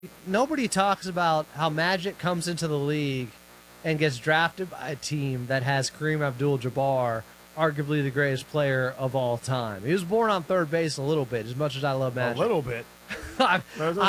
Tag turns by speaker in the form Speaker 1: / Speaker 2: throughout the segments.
Speaker 1: Nobody talks about how Magic comes into the league and gets drafted by a team that has Kareem Abdul-Jabbar, arguably the greatest player of all time. He was born on third base a little bit, as much as I love Magic.
Speaker 2: A little bit.
Speaker 1: not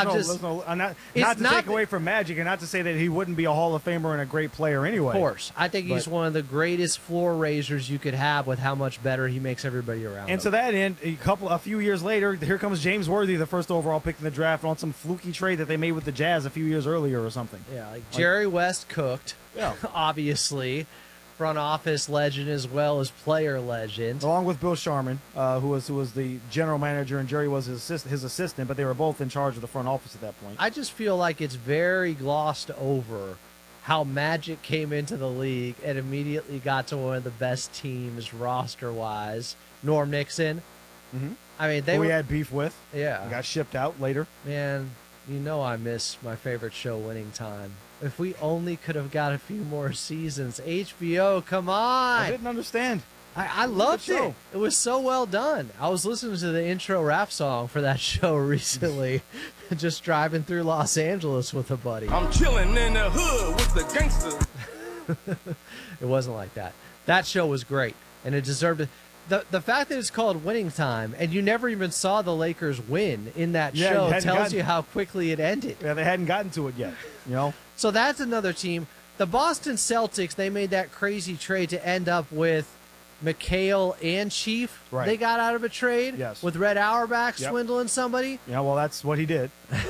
Speaker 2: to take away from Magic, and not to say that he wouldn't be a Hall of Famer and a great player anyway.
Speaker 1: Of course. I think he's one of the greatest floor raisers you could have with how much better he makes everybody around him.
Speaker 2: And to that end, a few years later, here comes James Worthy, the first overall pick in the draft, on some fluky trade that they made with the Jazz a few years earlier or something.
Speaker 1: Yeah, Jerry West cooked, obviously. Front office legend as well as player legend,
Speaker 2: along with Bill Sharman, who was the general manager, and Jerry was his assistant, but they were both in charge of the front office at that point.
Speaker 1: I just feel like it's very glossed over how Magic came into the league and immediately got to one of the best teams roster-wise. Norm Nixon.
Speaker 2: Mm-hmm.
Speaker 1: I mean,
Speaker 2: we had beef with.
Speaker 1: Yeah,
Speaker 2: got shipped out later.
Speaker 1: Man, you know I miss my favorite show, Winning Time. If we only could have got a few more seasons. HBO, come on.
Speaker 2: I didn't understand.
Speaker 1: I loved it. It was so well done. I was listening to the intro rap song for that show recently, just driving through Los Angeles with a buddy.
Speaker 3: I'm chilling in the hood with the gangsters.
Speaker 1: It wasn't like that. That show was great, and it deserved it. The fact that it's called Winning Time, and you never even saw the Lakers win in that show, tells you how quickly it ended.
Speaker 2: Yeah, they hadn't gotten to it yet, you know?
Speaker 1: So that's another team. The Boston Celtics, they made that crazy trade to end up with McHale and Chief.
Speaker 2: Right.
Speaker 1: They got out of a trade with Red Auerbach swindling somebody.
Speaker 2: Yeah, well, that's what he did.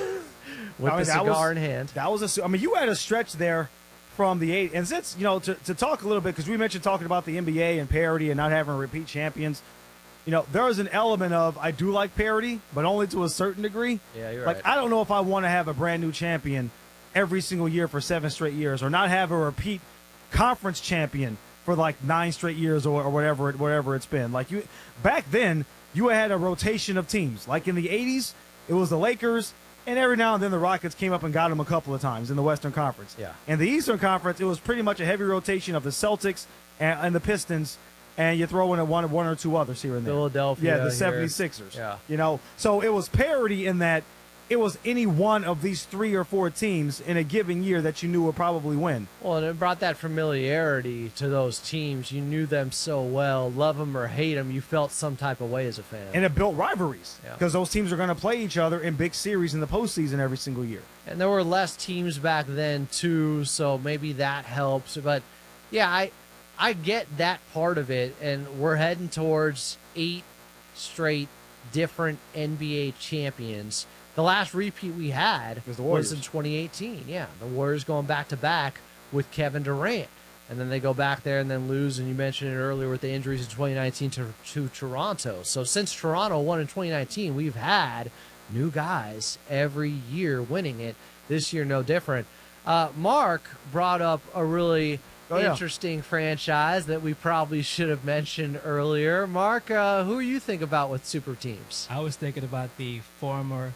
Speaker 1: With the cigar in hand.
Speaker 2: That was you had a stretch there from the 8. And since, to talk a little bit, because we mentioned talking about the NBA and parity and not having repeat champions, there is an element of, I do like parity, but only to a certain degree.
Speaker 1: Yeah, you're
Speaker 2: right.
Speaker 1: Like,
Speaker 2: I don't know if I want to have a brand new champion every single year for 7 straight years, or not have a repeat conference champion for like 9 straight years, or whatever it's been. Like back then, you had a rotation of teams. Like in the 80s, it was the Lakers, and every now and then the Rockets came up and got them a couple of times in the Western Conference.
Speaker 1: Yeah.
Speaker 2: In the Eastern Conference, it was pretty much a heavy rotation of the Celtics and the Pistons, and you throw in one or two others here and there.
Speaker 1: Philadelphia.
Speaker 2: Yeah, the 76ers.
Speaker 1: Yeah.
Speaker 2: So it was parity in that it was any one of these 3 or 4 teams in a given year that you knew would probably win.
Speaker 1: Well, and it brought that familiarity to those teams. You knew them so well. Love them or hate them, you felt some type of way as a fan.
Speaker 2: And it built rivalries because those teams are going to play each other in big series in the postseason every single year.
Speaker 1: And there were less teams back then, too, so maybe that helps. But, yeah, I get that part of it, and we're heading towards 8 straight different NBA champions. The last repeat we had was in 2018. Yeah, the Warriors going back-to-back with Kevin Durant. And then they go back there and then lose, and you mentioned it earlier with the injuries in 2019 to Toronto. So since Toronto won in 2019, we've had new guys every year winning it. This year, no different. Mark brought up a really interesting franchise that we probably should have mentioned earlier. Mark, who you think about with super teams?
Speaker 4: I was thinking about the former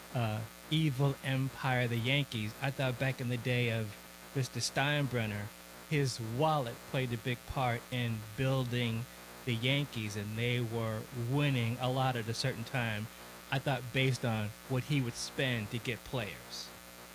Speaker 4: evil empire, the Yankees. I thought back in the day of Mr. Steinbrenner, his wallet played a big part in building the Yankees, and they were winning a lot at a certain time. I thought based on what he would spend to get players.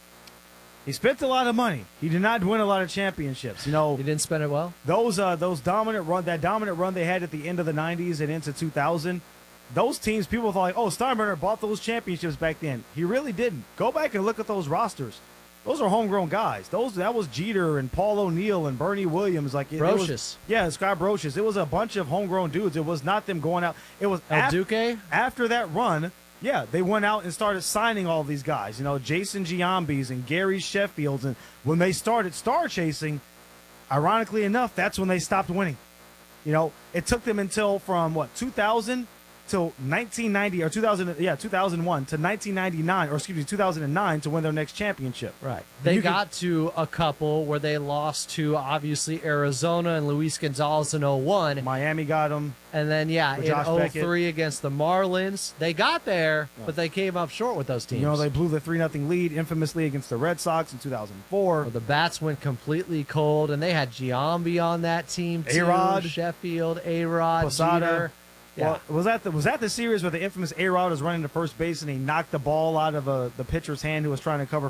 Speaker 2: He spent a lot of money. He did not win a lot of championships. He
Speaker 1: didn't spend it well.
Speaker 2: Those dominant run they had at the end of the 90s and into 2000. Those teams, people thought like, oh, Steinbrenner bought those championships back then. He really didn't. Go back and look at those rosters. Those are homegrown guys. That was Jeter and Paul O'Neill and Bernie Williams.
Speaker 1: Brocious.
Speaker 2: Scott Brocious. It was a bunch of homegrown dudes. It was not them going out. It was
Speaker 1: Duque.
Speaker 2: After that run, they went out and started signing all these guys. Jason Giambis and Gary Sheffields. And when they started star chasing, ironically enough, that's when they stopped winning. It took them until from 2000 till 1990 or 2001 to 1999, or excuse me, 2009 to win their next championship.
Speaker 1: Right. They got to a couple where they lost to obviously Arizona and Luis Gonzalez in 01.
Speaker 2: Miami got them.
Speaker 1: And then in 03 against the Marlins, they got there, but they came up short with those teams.
Speaker 2: They blew the 3-0 lead infamously against the Red Sox in 2004.
Speaker 1: Well, the bats went completely cold, and they had Giambi on that team too.
Speaker 2: A-Rod,
Speaker 1: Sheffield, A-Rod,
Speaker 2: Posada.
Speaker 1: Jeter. Yeah.
Speaker 2: Well, was that the series where the infamous A-Rod was running to first base and he knocked the ball out of the pitcher's hand who was trying to cover